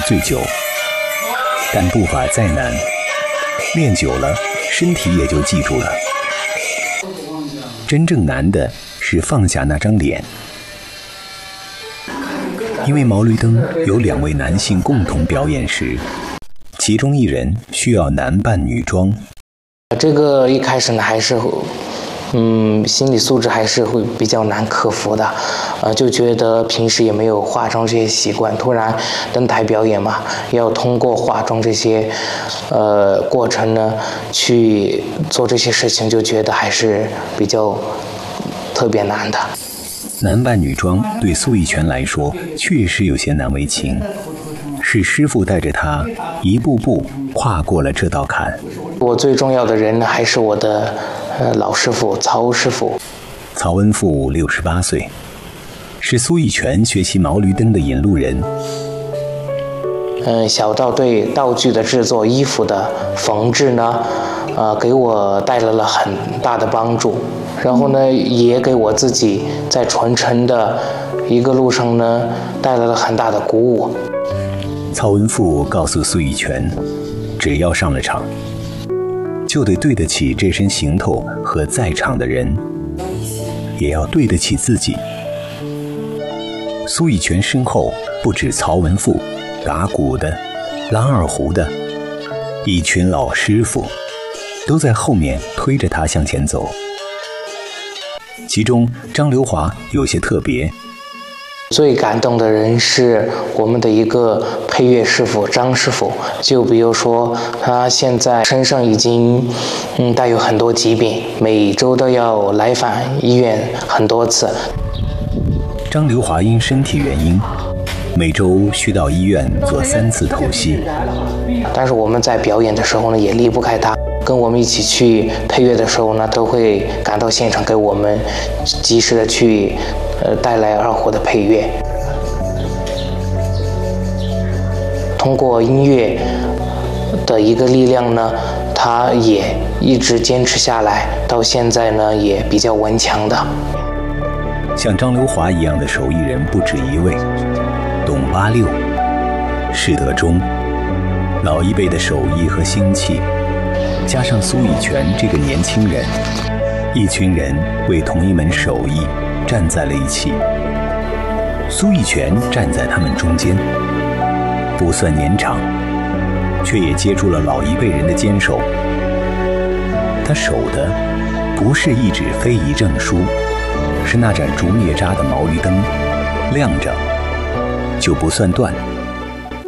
最久，但步伐再难，练久了，身体也就记住了。真正难的是放下那张脸。因为毛驴灯有2位男性共同表演时，其中一人需要男扮女装。 这个一开始呢，还是心理素质还是会比较难克服的，就觉得平时也没有化妆这些习惯，突然登台表演嘛，要通过化妆这些过程呢去做这些事情，就觉得还是比较特别难的。 男扮女装对苏一泉来说确实有些难为情，是师傅带着他一步步跨过了这道坎。 我最重要的人呢，还是我的老师傅曹师傅。 曹文富68岁，是苏一泉学习毛驴灯的引路人。 小到对道具的制作、衣服的缝制呢，给我带来了很大的帮助。然后呢，也给我自己在传承的一个路上呢，带来了很大的鼓舞。 曹文富告诉苏一泉，只要上了场，就得对得起这身行头和在场的人，也要对得起自己。苏一泉身后不止曹文富，打鼓的、拉二胡的，一群老师傅都在后面推着他向前走。其中张刘华有些特别， 最感动的人是我们的一个配乐师傅张师傅。就比如说他现在身上已经带有很多疾病，每周都要来返医院很多次。 张刘华因身体原因，每周需到医院做3次透析。 但是我们在表演的时候呢，也离不开他。跟我们一起去配乐的时候呢，都会赶到现场给我们及时的去带来二胡的配乐。通过音乐的一个力量呢，他也一直坚持下来，到现在呢也比较顽强的。 像张刘华一样的手艺人不止一位，董八六、施德忠，老一辈的手艺和心气，加上苏以泉这个年轻人，一群人为同一门手艺站在了一起。苏以泉站在他们中间，不算年长，却也接住了老一辈人的坚守。他守的不是一纸非遗证书，是那盏竹篾扎的毛驴灯，亮着就不算断。